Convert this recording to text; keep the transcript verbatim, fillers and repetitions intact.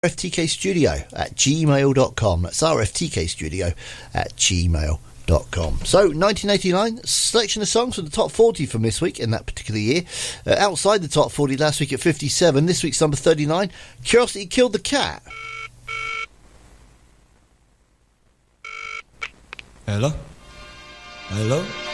F T K Studio at gmail dot com. That's R F T K Studio at gmail dot com. So, nineteen eighty-nine, selection of songs from the top forty from this week in that particular year. Uh, outside the top forty last week at fifty-seven, this week's number thirty-nine, Curiosity Killed the Cat. Hello? Hello?